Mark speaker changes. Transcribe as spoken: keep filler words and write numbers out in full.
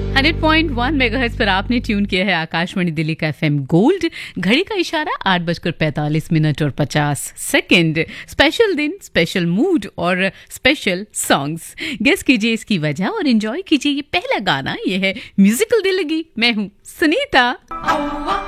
Speaker 1: Hundred point one megahertz पर आपने tune किया है आकाशवाणी दिल्ली का एफएम गोल्ड। घड़ी का इशारा आठ बजकर पैंतालीस मिनट और पचास सेकंड। स्पेशल दिन, स्पेशल मूड और स्पेशल सॉन्ग्स। गेस कीजिए इसकी वजह और एंजॉय कीजिए ये पहला गाना। ये है म्यूजिकल दिल्लगी। मैं हूँ सुनीता।